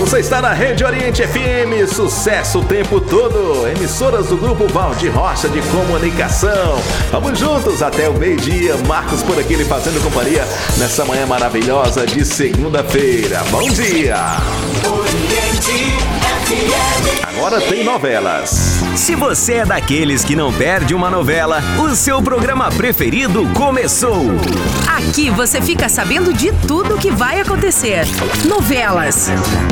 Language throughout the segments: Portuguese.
Você está na Rede Oriente FM, sucesso o tempo todo. Emissoras do Grupo Valdir Rocha de Comunicação. Vamos juntos até o meio-dia. Marcos por aqui, ele fazendo companhia nessa manhã maravilhosa de segunda-feira. Bom dia! Oriente FM. Agora tem novelas. Se você é daqueles que não perde uma novela, o seu programa preferido começou. Aqui você fica sabendo de tudo que vai acontecer. Novelas.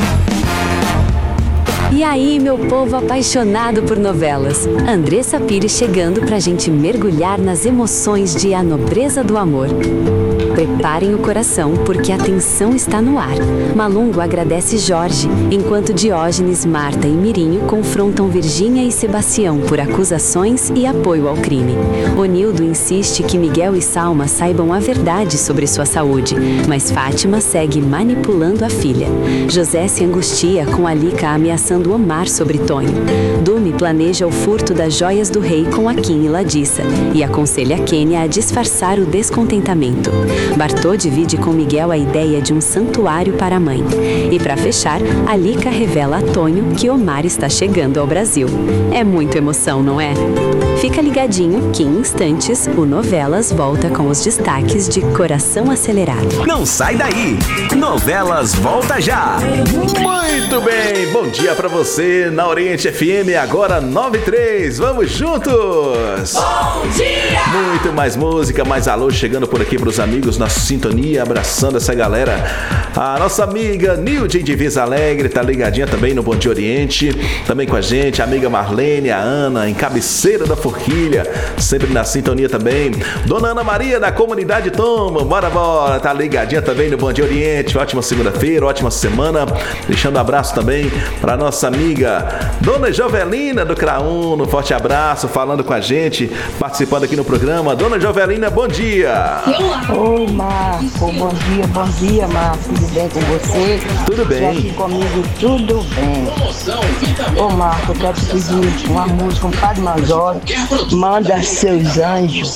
E aí, meu povo apaixonado por novelas. Andressa Pires chegando pra gente mergulhar nas emoções de A Nobreza do Amor. Preparem o coração, porque a tensão está no ar. Malungo agradece Jorge, enquanto Diógenes, Marta e Mirinho confrontam Virgínia e Sebastião por acusações e apoio ao crime. Onildo insiste que Miguel e Salma saibam a verdade sobre sua saúde, mas Fátima segue manipulando a filha. José se angustia com Alica ameaçando Omar sobre Tonho. Dume planeja o furto das joias do rei com Akin e Ladissa e aconselha Kênia a disfarçar o descontentamento. Bartô divide com Miguel a ideia de um santuário para a mãe. E para fechar, Alica revela a Tonho que Omar está chegando ao Brasil. É muita emoção, não é? Fica ligadinho que em instantes o Novelas volta com os destaques de Coração Acelerado. Não sai daí! Novelas volta já! Muito bem, bom dia pra você na Oriente FM, agora 9:03. Vamos juntos! Bom dia! Muito mais música, mais alô chegando por aqui pros amigos na sintonia, abraçando essa galera. A nossa amiga Nilde de Visa Alegre tá ligadinha também no Bom Dia Oriente, também com a gente, a amiga Marlene, a Ana, em Cabeceira da Forquilha, sempre na sintonia também. Dona Ana Maria da Comunidade Toma, bora, tá ligadinha também no Bom Dia Oriente. Ótima segunda-feira, ótima semana. Deixando um abraço também pra nossa amiga Dona Jovelina do Craúno, forte abraço, falando com a gente, participando aqui no programa. Dona Jovelina, bom dia! Oi, Marco, bom dia, Marco, tudo bem com você? Tudo bem. Aqui comigo, tudo bem. Ô, Marco, eu quero te pedir uma música, um Padre Major, manda seus anjos.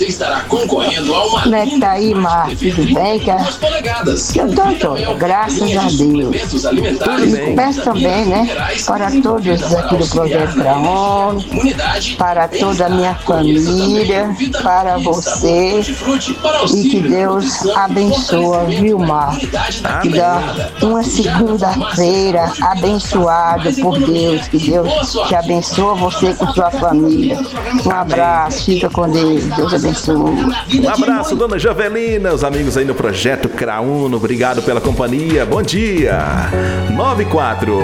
Como é que tá aí, Marco, tudo bem? Que eu tô, graças a Deus. Tudo bem. Peço também, né, para todos aqui do Projeto Craúno, para toda a minha família, para você, e que Deus abençoa, viu, Marco? Que dá uma segunda-feira abençoada por Deus, que Deus te abençoe, você com sua família. Um abraço, fica com Deus, Deus abençoe. Um abraço, Dona Jovelina, os amigos aí no Projeto Craúno, obrigado pela companhia, bom dia! 94.